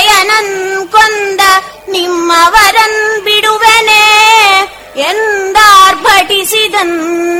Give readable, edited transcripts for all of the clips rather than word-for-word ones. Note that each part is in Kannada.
ಗೆಳೆಯನನ್ ಕೊಂದ ನಿಮ್ಮವರನ್ ಬಿಡುವೆನೆ ಎಂದಾರ್ಭಟಿಸಿದನ್.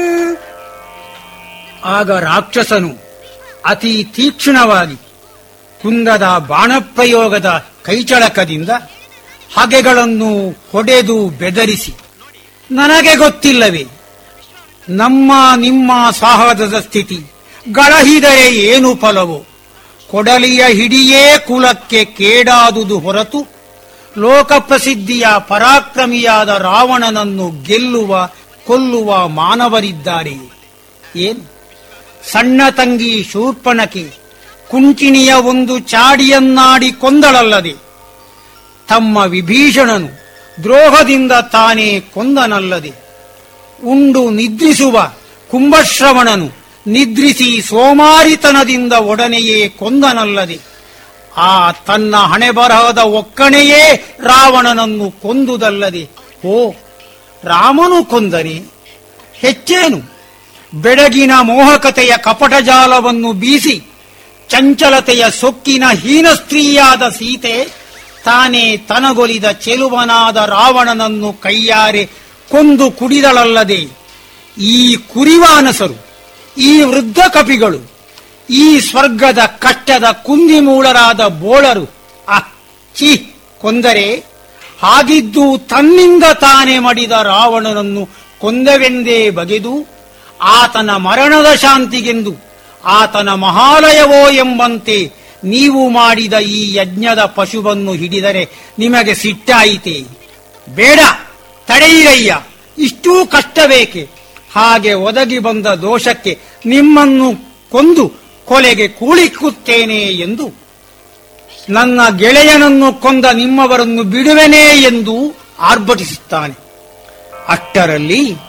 ಆಗ ರಾಕ್ಷಸನು ಅತಿ ತೀಕ್ಷ್ಣವಾಗಿ ಕುಂದದ ಬಾಣಪ್ರಯೋಗದ ಕೈಚಳಕದಿಂದ ಹಗೆಗಳನ್ನು ಹೊಡೆದು ಬೆದರಿಸಿ, ನನಗೆ ಗೊತ್ತಿಲ್ಲವೇ ನಮ್ಮ ನಿಮ್ಮ ಸಾಹಸದ ಸ್ಥಿತಿ, ಗಳಹಿದರೆ ಏನು ಫಲವೋ, ಕೊಡಲಿಯ ಹಿಡಿಯೇ ಕುಲಕ್ಕೆ ಕೇಡಾದುದು ಹೊರತು ಲೋಕಪ್ರಸಿದ್ಧಿಯ ಪರಾಕ್ರಮಿಯಾದ ರಾವಣನನ್ನು ಗೆಲ್ಲುವ ಕೊಲ್ಲುವ ಮಾನವರಿದ್ದಾರೆ ಏನು? ಸಣ್ಣ ತಂಗಿ ಶೂರ್ಪಣಕೆ ಕುಂಚಿಣಿಯ ಒಂದು ಚಾಡಿಯನ್ನಾಡಿ ಕೊಂದಳಲ್ಲದೆ, ತಮ್ಮ ವಿಭೀಷಣನು ದ್ರೋಹದಿಂದ ತಾನೇ ಕೊಂದನಲ್ಲದೆ, ಉಂಡು ನಿದ್ರಿಸುವ ಕುಂಭಶ್ರವಣನು ನಿದ್ರಿಸಿ ಸೋಮಾರಿತನದಿಂದ ಒಡನೆಯೇ ಕೊಂದನಲ್ಲದೆ, ಆ ತನ್ನ ಹಣೆಬರಹದ ಒಕ್ಕಣೆಯೇ ರಾವಣನನ್ನು ಕೊಂದುದಲ್ಲದೆ, ಓ ರಾಮನು ಕೊಂದನೆ ಹೆಚ್ಚೇನು? ಬೆಡಗಿನ ಮೋಹಕತೆಯ ಕಪಟಜಾಲವನ್ನು ಬೀಸಿ ಚಂಚಲತೆಯ ಸೊಕ್ಕಿನ ಹೀನ ಸ್ತ್ರೀಯಾದ ಸೀತೆ ತಾನೇ ತನಗೊಲಿದ ಚೆಲುವನಾದ ರಾವಣನನ್ನು ಕೈಯಾರೆ ಕೊಂದು ಕುಡಿದಳಲ್ಲದೆ, ಈ ಕುರಿವಾನಸರು, ಈ ವೃದ್ಧ ಕಪಿಗಳು, ಈ ಸ್ವರ್ಗದ ಕಟ್ಟದ ಕುಂದಿಮೂಳರಾದ ಬೋಳರು ಛೀ ಕೊಂದರೆ, ಹಾಗಿದ್ದು ತನ್ನಿಂದ ತಾನೇ ಮಡಿದ ರಾವಣನನ್ನು ಕೊಂದವೆಂದೇ ಬಗೆದು ಆತನ ಮರಣದ ಶಾಂತಿಗೆಂದು ಆತನ ಮಹಾಲಯವೋ ಎಂಬಂತೆ ನೀವು ಮಾಡಿದ ಈ ಯಜ್ಞದ ಪಶುವನ್ನು ಹಿಡಿದರೆ ನಿಮಗೆ ಸಿಟ್ಟಾಯಿತೆ? ಬೇಡ, ತಡೆಯಿರಯ್ಯ, ಇಷ್ಟೂ ಕಷ್ಟಬೇಕೆ? ಹಾಗೆ ಒದಗಿ ಬಂದ ದೋಷಕ್ಕೆ ನಿಮ್ಮನ್ನು ಕೊಂದು ಕೊಲೆಗೆ ಕೂಳಿಕ್ಕುತ್ತೇನೆ ಎಂದು, ನನ್ನ ಗೆಳೆಯನನ್ನು ಕೊಂದ ನಿಮ್ಮವರನ್ನು ಬಿಡುವೆನೇ ಎಂದು ಆರ್ಭಟಿಸುತ್ತಾನೆ. ಅಷ್ಟರಲ್ಲಿ